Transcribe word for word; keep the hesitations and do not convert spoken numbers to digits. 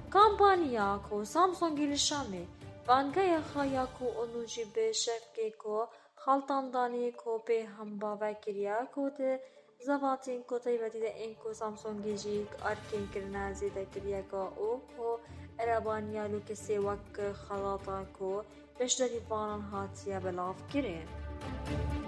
کامپانیا کو سامسونگی لشامه وانگای خایا کو اونوجی به شفکه کو خالتاندانی کو به هم باور کریا کو ده زباتین کو تایبتی ده این کو سامسونگی جی ارکین کرنا زیده کریا کو او کو ارابانیا لو کسی وک خلاطا کو بشداری بانان هاتیا بلاف کرین